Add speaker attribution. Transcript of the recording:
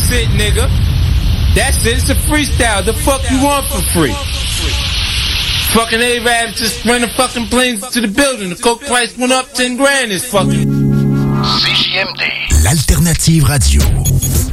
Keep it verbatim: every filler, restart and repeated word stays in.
Speaker 1: That's it, nigga. That's it. It's a freestyle. The fuck you want for free? Fucking A-Rabs just running fucking planes to the building. The coke price went up ten grand this fucking...
Speaker 2: C J M D. L'alternative radio.